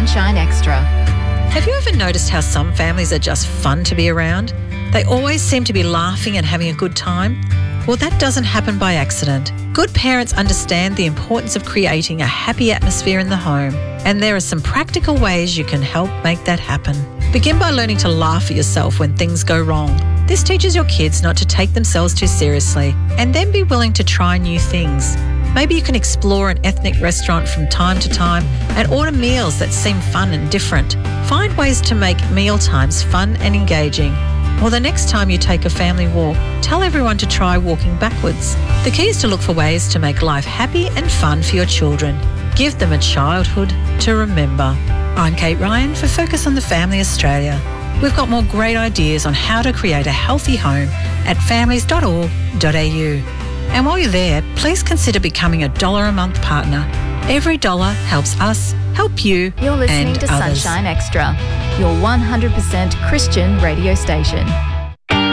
Sunshine Extra. Have you ever noticed how some families are just fun to be around? They always seem to be laughing and having a good time. Well, that doesn't happen by accident. Good parents understand the importance of creating a happy atmosphere in the home, and there are some practical ways you can help make that happen. Begin by learning to laugh at yourself when things go wrong. This teaches your kids not to take themselves too seriously, and then be willing to try new things. Maybe you can explore an ethnic restaurant from time to time and order meals that seem fun and different. Find ways to make meal times fun and engaging. Or the next time you take a family walk, tell everyone to try walking backwards. The key is to look for ways to make life happy and fun for your children. Give them a childhood to remember. I'm Kate Ryan for Focus on the Family Australia. We've got more great ideas on how to create a healthy home at families.org.au. And while you're there, please consider becoming a $1 a month partner. Every dollar helps us help you. You're listening and to others. Sunshine Extra, your 100% Christian radio station.